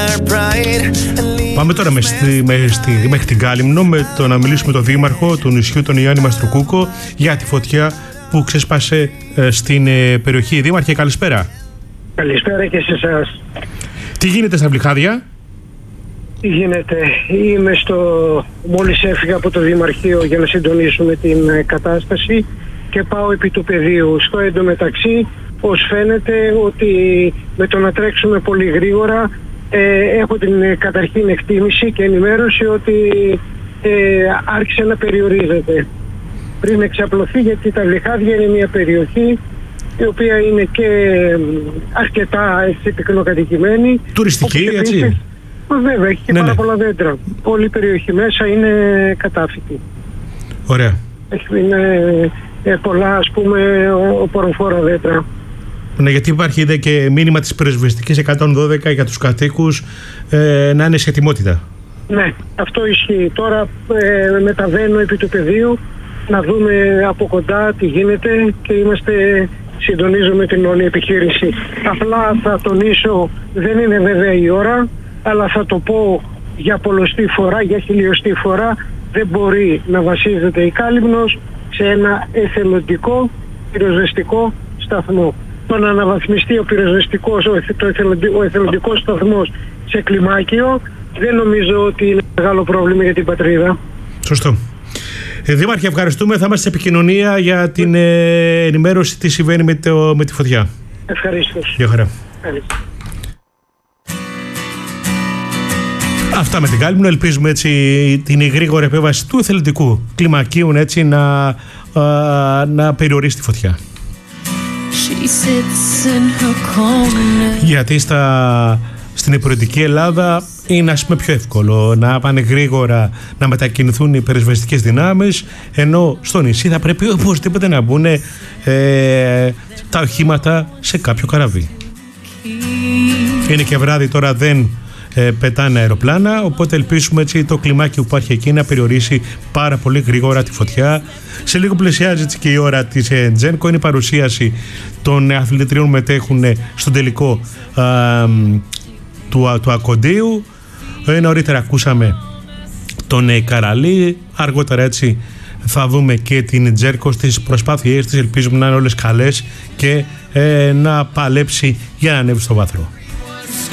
Πάμε τώρα μέχρι την Κάλυμνο με το να μιλήσουμε με τον δήμαρχο του νησιού, τον Ιωάννη Μαστροκούκο, για τη φωτιά που ξέσπασε στην περιοχή. Δήμαρχε, καλησπέρα. Καλησπέρα και σε εσάς. Τι γίνεται στα Βλυχάδια? Τι γίνεται? Μόλις έφυγα από το Δημαρχείο για να συντονίσουμε την κατάσταση και πάω επί του πεδίου. Στο εντωμεταξύ, ως φαίνεται ότι με το να τρέξουμε πολύ γρήγορα έχω την καταρχήν εκτίμηση και ενημέρωση ότι άρχισε να περιορίζεται πριν εξαπλωθεί, γιατί τα Βλυχάδια είναι μια περιοχή η οποία είναι και αρκετά πυκνοκατοικημένη. Τουριστική, έτσι. Βέβαια, έχει και πάρα πολλά δέντρα. Όλη η περιοχή μέσα είναι κατάφυτη. Ωραία. Είναι πολλά, ας πούμε, οποροφόρα δέντρα. Ναι, γιατί υπάρχει είδε και μήνυμα της πυροσβεστικής 112 για τους κατοίκους να είναι σε ετοιμότητα. Ναι, αυτό ισχύει. Τώρα μεταβαίνω επί του πεδίου να δούμε από κοντά τι γίνεται και συντονίζουμε την όλη επιχείρηση. Απλά θα τονίσω, δεν είναι βέβαια η ώρα, αλλά θα το πω για πολλοστή φορά, για χιλιοστή φορά, δεν μπορεί να βασίζεται η Κάλυμνος σε ένα εθελοντικό πυροσβεστικό σταθμό. Το να αναβαθμιστεί ο εθελοντικός σταθμός σε κλιμάκιο δεν νομίζω ότι είναι μεγάλο πρόβλημα για την πατρίδα. Σωστό. Δήμαρχε, ευχαριστούμε. Θα είμαστε σε επικοινωνία για την ενημέρωση τι συμβαίνει με τη φωτιά. Ευχαριστώ. Γεια χαρά. Αυτά με την Κάλυμνο. Ελπίζουμε έτσι την γρήγορη επέμβαση του εθελοντικού κλιμακίου έτσι να περιορίσει τη φωτιά. Γιατί στην υπηρετική Ελλάδα είναι πιο εύκολο να πάνε γρήγορα να μετακινηθούν οι πυροσβεστικές δυνάμεις, ενώ στο νησί θα πρέπει οπωσδήποτε να μπουν τα οχήματα σε κάποιο καραβί. Είναι και βράδυ τώρα, δεν πετάνε αεροπλάνα, οπότε ελπίζουμε έτσι το κλιμάκι που υπάρχει εκεί να περιορίσει πάρα πολύ γρήγορα τη φωτιά. Σε λίγο πλησιάζει έτσι και η ώρα της Τζένκο, είναι η παρουσίαση των αθλητριών που μετέχουν στον τελικό του Ακοντίου. Νωρίτερα ακούσαμε τον Καραλή, αργότερα έτσι θα δούμε και την Τζέρκο στις προσπάθειές της. Ελπίζουμε να είναι όλες καλές και να παλέψει για να ανέβει στο βάθρο.